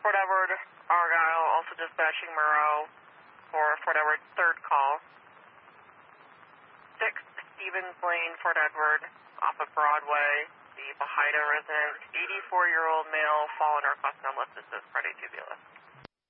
Fort Edward, Argyle, also dispatching Moreau for Fort Edward, third call. 6 Stevens Lane, Fort Edward, off of Broadway. The Bahida resident, 84-year-old male, fallen or requesting on list. This is Friday tubulus.